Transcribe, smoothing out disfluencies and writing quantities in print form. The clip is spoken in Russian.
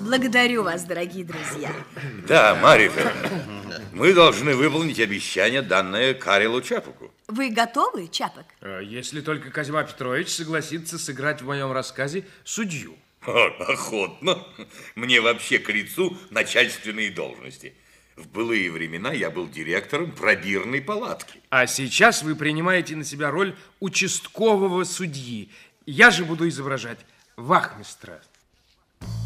Благодарю вас, дорогие друзья. Да, Марья Федоровна, мы должны выполнить обещание, данное Карелу Чапаку. Вы готовы, Чапок? Если только Козьма Петрович согласится сыграть в моем рассказе судью. Охотно. Мне вообще к лицу начальственные должности. В былые времена я был директором пробирной палатки. А сейчас вы принимаете на себя роль участкового судьи. Я же буду изображать вахмистра.